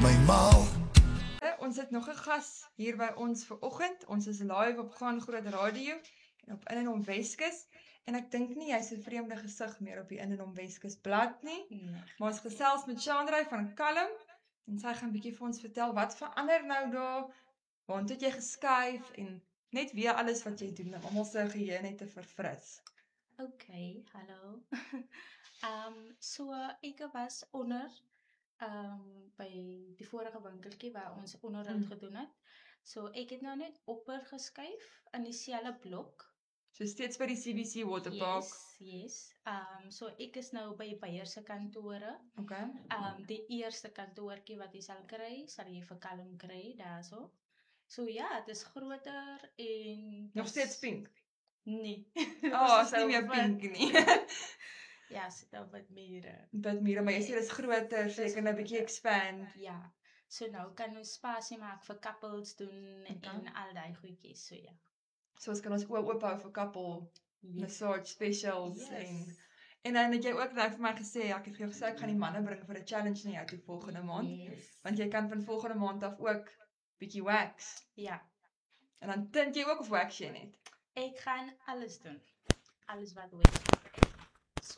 my maal. Ons het nog 'n gas hier by ons vanoggend. Ons is live op Gaan Groot Radio en op In en Om Weskus. En ek dink nie hy's 'n vreemde gesig meer op die In en Om Weskus blad nie. Nee. Maar ons gesels met Chandra van Kalm en sy gaan 'n bietjie vir ons vertel wat verander nou daar. Waartoe het jy geskuif en net weer alles wat jy doen om almal se geheue net te verfris. Okay, hallo. So ek was onder by die vorige winkeltjie waar ons onderhoud gedoen het. So ek het nou net opper geskuif in dieselfde blok. So steeds by die CBC Waterpark. Yes. So ek is nou by Beyer se kantore. Okay. Die eerste kantoortjie wat jy sal kry, sal jy vir Kalm kry daarso. So ja, dit is groter en Nog steeds pink. Nee. Is nie meer pink nie. Ja, sit nou met mure. Bit mure, maar jy sê dit is groter, so jy kan 'n bietjie expand. Ja. So nou kan ons spasie maak vir couples doen en al daai goedjies, so ja. So ons kan ons oop hou vir couple massage specials Yes. en dan het jy ook nou vir my gesê, ek het vir jou gesê ek gaan die manne bring vir 'n challenge na jou toe volgende maand. Yes. Want jy kan van volgende maand af ook bietjie wax. Ja. En dan tint jy ook of wax jy net? Ek gaan alles doen. Alles wat wil. So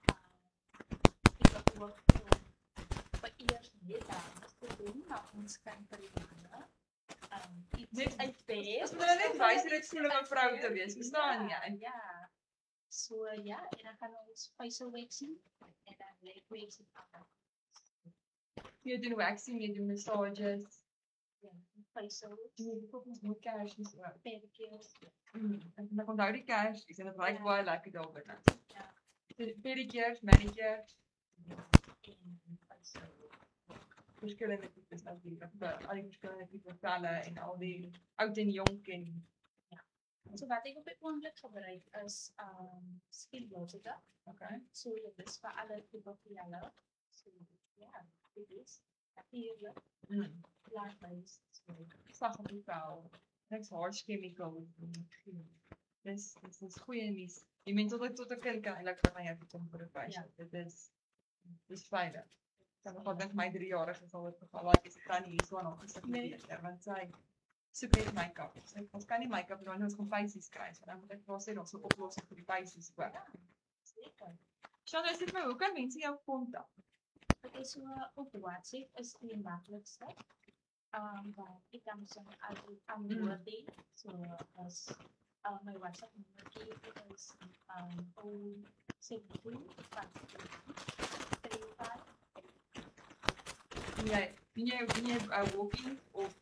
ek wil ook vir eers net dames te doen, maar ons kan vir die manne iets uitbee. Ons moet hulle net wys dat dit voel om 'n vrou te wees, verstaan jy? Ja. So ja, en dan gaan ons facial waxing en dan leg waxing aan. Jy doen waxing, jy doen massages. Ja, facial, Jy koop ons moet kersies ook. pedicures. En dan onthou die kersies en dit lyk Ja. baie lekker daar binne. Ja. Pedicures, manicures, En facial. verskillende tipes natuurlik, al die verskillende tipe velle en al die oud en jonk en So wat ek op die oomblik gebruik is skin lotica. okay. So dit is vir alle tipe gele. So ja, dit is natuurlik plant-based. So Sag op die vel. Niks harsh chemicals. Dis goeie nuus. Die mens tot 'n kind kan eintlik van jou kom vir 'n facial. Dis veilig. Dan nog dink my 3-jarige sal dit geval laat is kan nie hierso aan hom gesit nie, want sy soek net make-up. Ons kan nie make-up doen ons gaan facies kry. So dan moet ek vir sê ons 'n oplossing vir die facies ook. seker. Sjoe, sê my, hoe kan mense jou kontak? Okay, so op WhatsApp is die maklikste. Want ek kan so altyd antwoord die. So as my WhatsApp nommer is 072 35. Doen jy walking of